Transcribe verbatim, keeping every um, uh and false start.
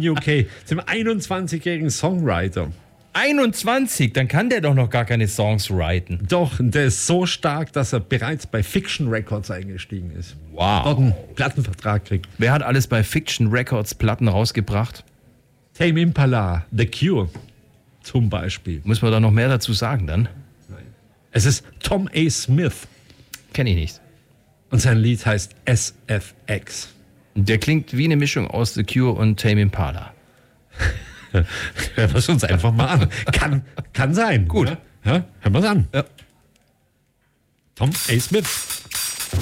U K, zum einundzwanzigjährigen Songwriter. einundzwanzig, dann kann der doch noch gar keine Songs writen. Doch, der ist so stark, dass er bereits bei Fiction Records eingestiegen ist. Wow. Dort einen Plattenvertrag kriegt. Wer hat alles bei Fiction Records Platten rausgebracht? Tame Impala, The Cure zum Beispiel. Muss man da noch mehr dazu sagen dann? Es ist Tom A. Smith Kenn ich nicht. und sein Lied heißt S F X. Der klingt wie eine Mischung aus The Cure und Tame Impala. Hören wir es uns einfach mal an. Kann, kann sein. Gut. Ja? Ja? Hören wir es an. Ja. Tom A. Smith.